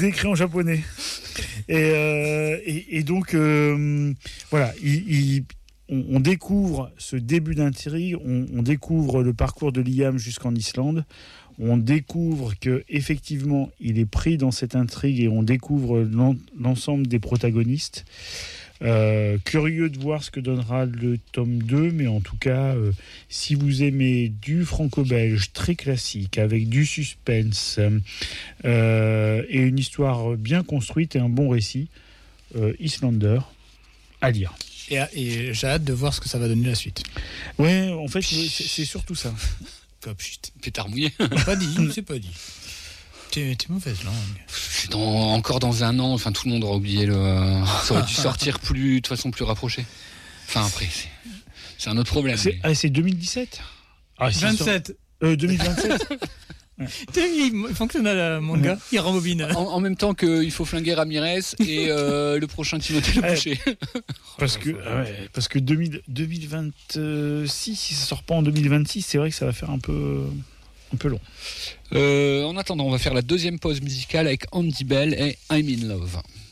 c'est écrit en japonais. Et donc, voilà, on découvre ce début d'intrigue, on découvre le parcours de Liam jusqu'en Islande, on découvre qu'effectivement, il est pris dans cette intrigue et on découvre l'ensemble des protagonistes. Curieux de voir ce que donnera le tome 2, mais en tout cas, si vous aimez du franco-belge très classique, avec du suspense et une histoire bien construite et un bon récit, Islander, à lire. Et j'ai hâte de voir ce que ça va donner la suite. Ouais, en fait, c'est surtout ça. Pétard mouillé. C'est pas dit. T'es mauvaise langue. Encore dans un an, enfin tout le monde aura oublié ça aurait dû sortir de façon plus rapprochée. Enfin après, c'est un autre problème. C'est 2017 27. 2027. Il fonctionne à la manga, il rembobine. En même temps qu'il faut flinguer Ramirez et le prochain Timothée Le Boucher. Parce que 2026, si ça sort pas en 2026, c'est vrai que ça va faire un peu long. En attendant, on va faire la deuxième pause musicale avec Andy Bell et I'm in Love.